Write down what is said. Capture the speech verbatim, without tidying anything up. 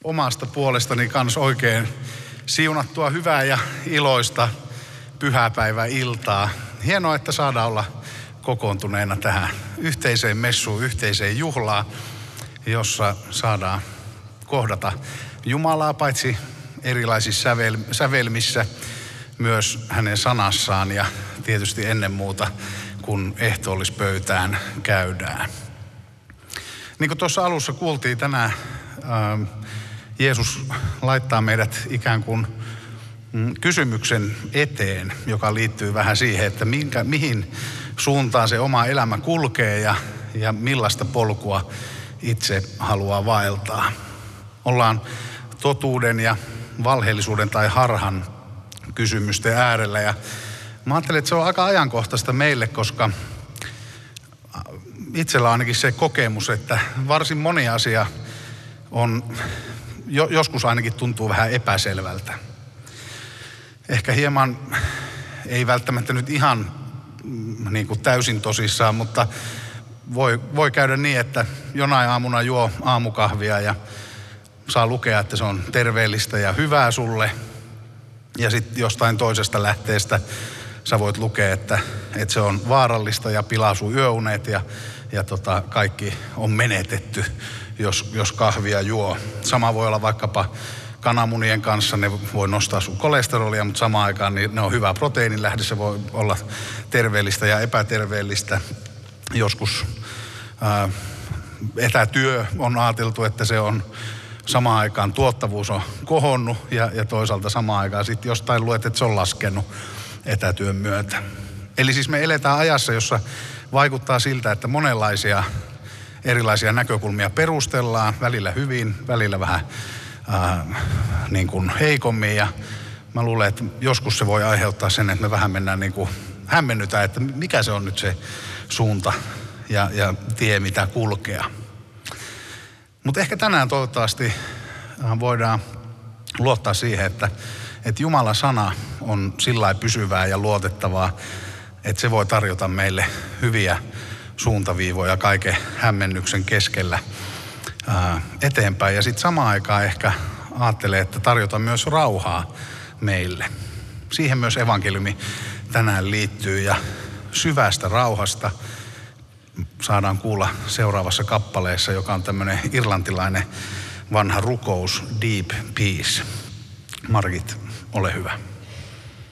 omasta puolestani kans oikein siunattua hyvää ja iloista pyhäpäiväiltaa. Hienoa, että saadaan olla kokoontuneena tähän yhteiseen messuun, yhteiseen juhlaan, jossa saadaan kohdata Jumalaa paitsi erilaisissa sävel- sävelmissä, myös hänen sanassaan ja tietysti ennen muuta, kun ehtoollispöytään käydään. Niin kuin tuossa alussa kuultiin tänään, ää, Jeesus laittaa meidät ikään kuin mm, kysymyksen eteen, joka liittyy vähän siihen, että minkä, mihin suuntaan se oma elämä kulkee ja, ja millaista polkua itse haluaa vaeltaa. Ollaan totuuden ja valheellisuuden tai harhan kysymysten äärellä ja mä ajattelen, että se on aika ajankohtaista meille, koska itsellä on ainakin se kokemus, että varsin moni asia on, jo, joskus ainakin tuntuu vähän epäselvältä. Ehkä hieman, ei välttämättä nyt ihan niin kuin täysin tosissaan, mutta voi, voi käydä niin, että jonain aamuna juo aamukahvia ja saa lukea, että se on terveellistä ja hyvää sulle. Ja sitten jostain toisesta lähteestä sä voit lukea, että, että se on vaarallista ja pilaa sun yöunet ja, ja tota, kaikki on menetetty, jos, jos kahvia juo. Sama voi olla vaikkapa kananmunien kanssa, ne voi nostaa sun kolesterolia, mutta samaan aikaan niin ne on hyvä proteiinilähde, se voi olla terveellistä ja epäterveellistä. Joskus ää, etätyö on ajateltu, että se on samaan aikaan tuottavuus on kohonnut ja, ja toisaalta samaan aikaan sitten jostain luet, että se on laskenut etätyön myötä. Eli siis me eletään ajassa, jossa vaikuttaa siltä, että monenlaisia erilaisia näkökulmia perustellaan, välillä hyvin, välillä vähän ää, niin kuin heikommin. Ja mä luulen, että joskus se voi aiheuttaa sen, että me vähän mennään niin kuin hämmennytään, että mikä se on nyt se suunta ja, ja tie, mitä kulkea. Mutta ehkä tänään toivottavasti voidaan luottaa siihen, että, että Jumalan sana on sillä lailla pysyvää ja luotettavaa, että se voi tarjota meille hyviä suuntaviivoja kaiken hämmennyksen keskellä ää, eteenpäin. Ja sitten samaan aikaan ehkä ajattelee, että tarjota myös rauhaa meille. Siihen myös evankeliumi tänään liittyy ja syvästä rauhasta saadaan kuulla seuraavassa kappaleessa, joka on tämmöinen irlantilainen vanha rukous, Deep Peace. Margit, ole hyvä.